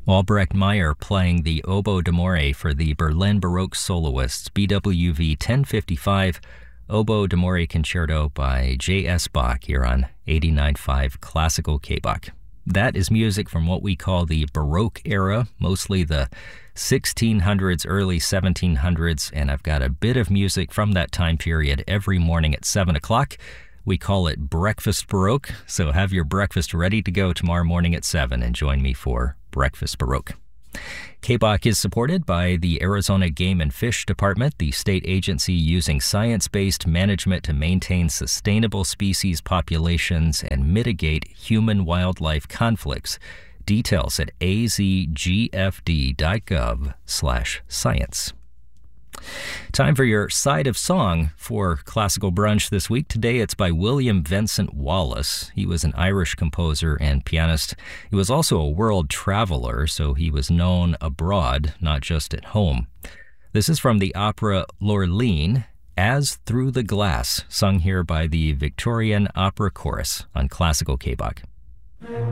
Albrecht Meyer playing the Oboe d'Amore for the Berlin Baroque Soloists, BWV 1055, Oboe d'Amore Concerto by J.S. Bach here on 89.5 Classical K-Bach. That is music from what we call the Baroque era, mostly the 1600s, early 1700s, and I've got a bit of music from that time period every morning at 7 o'clock. We call it Breakfast Baroque, so have your breakfast ready to go tomorrow morning at 7 and join me for Breakfast Baroque. K-Bach is supported by the Arizona Game and Fish Department, the state agency using science-based management to maintain sustainable species populations and mitigate human-wildlife conflicts. Details at azgfd.gov/science. Time for your Side of Song for Classical Brunch this week. Today it's by William Vincent Wallace. He was an Irish composer and pianist. He was also a world traveler, so he was known abroad, not just at home. This is from the opera Lorleen, As Through the Glass, sung here by the Victorian Opera Chorus on Classical K-Bach.